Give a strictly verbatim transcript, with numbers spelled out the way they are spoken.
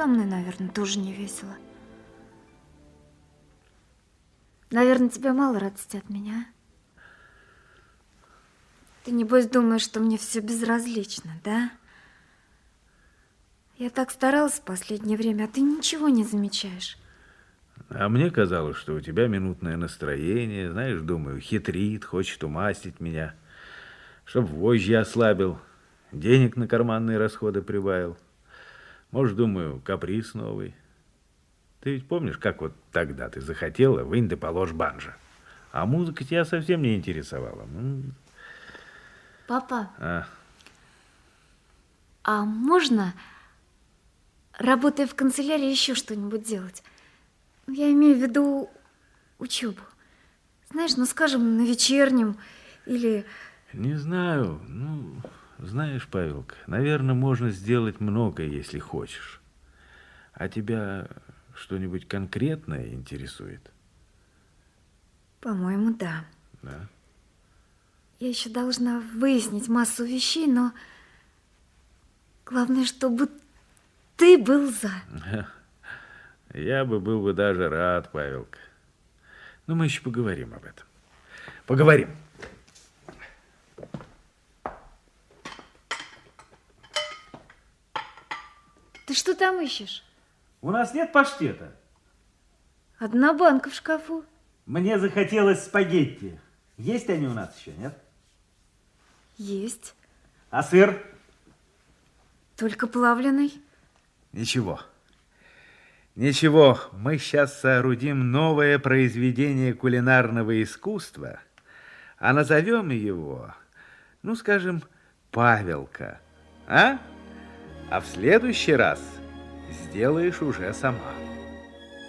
со мной, наверное, тоже не весело. Наверное, тебе мало радости от меня. Ты, небось, думаешь, что мне все безразлично, да? Я так старалась в последнее время, а ты ничего не замечаешь. А мне казалось, что у тебя минутное настроение. Знаешь, думаю, хитрит, хочет умастить меня, чтоб вожжи ослабил, денег на карманные расходы прибавил. Может, думаю, каприз новый. Ты ведь помнишь, как вот тогда ты захотела, вынь да положь банджо. А музыка тебя совсем не интересовала. Папа, А, а можно, работая в канцелярии, еще что-нибудь делать? Я имею в виду учебу. Знаешь, ну, скажем, на вечернем или... не знаю. Ну, знаешь, Павелка, наверное, можно сделать многое, если хочешь. А тебя что-нибудь конкретное интересует? По-моему, да. Да. Я еще должна выяснить массу вещей, но главное, чтобы ты был за. Я бы был бы даже рад, Павелка. Но мы еще поговорим об этом. Поговорим. Ты что там ищешь? У нас нет паштета? Одна банка в шкафу. Мне захотелось спагетти. Есть они у нас еще, нет? Есть. А сыр? Только плавленый. Ничего. Ничего. Мы сейчас соорудим новое произведение кулинарного искусства, а назовем его, ну, скажем, Павелка. А? А в следующий раз сделаешь уже сама.